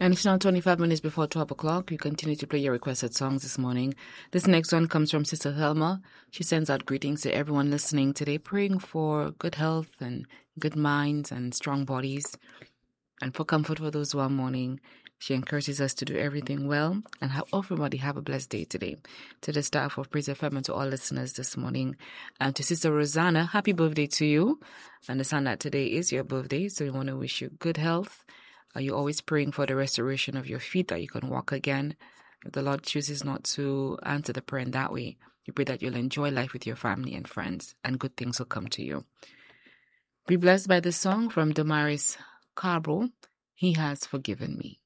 And it's now 25 minutes before 12 o'clock. We continue to play your requested songs this morning. This next one comes from Sister Thelma. She sends out greetings to everyone listening today, praying for good health and good minds and strong bodies, and for comfort for those who are mourning. She encourages us to do everything well and everybody have a blessed day today. To the staff of Praise FM and to all listeners this morning. And to Sister Rosanna, happy birthday to you. I understand that today is your birthday, so we want to wish you good health. Are you always praying for the restoration of your feet, that you can walk again? If the Lord chooses not to answer the prayer in that way, we pray that you'll enjoy life with your family and friends, and good things will come to you. Be blessed by this song from Damaris Carbro, He Has Forgiven Me.